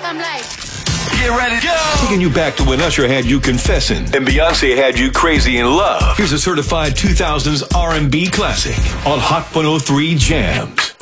I'm like, get ready to go. Taking you back to when Usher had you confessing and Beyonce had you crazy in love. Here's a certified 2000s R&B classic on Hot 103 Jams.